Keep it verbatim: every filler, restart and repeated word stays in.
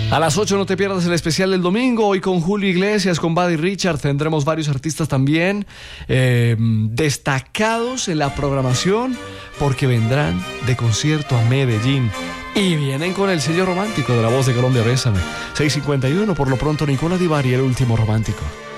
A las ocho no te pierdas el especial del domingo. Hoy con Julio Iglesias, con Buddy Richard. Tendremos varios artistas también eh, destacados en la programación, porque vendrán de concierto a Medellín. Y vienen con el sello romántico de La Voz de Colombia. Bésame. seis cincuenta y uno. Por lo pronto, Nicola Di Bari, El Último Romántico.